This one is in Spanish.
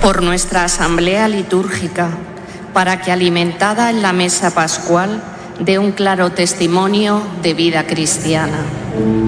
por nuestra asamblea litúrgica, para que, alimentada en la mesa pascual, dé un claro testimonio de vida cristiana.